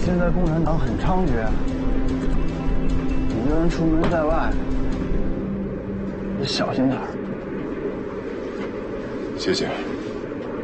现在共产党很猖獗，一个人出门在外，得小心点儿。 谢谢。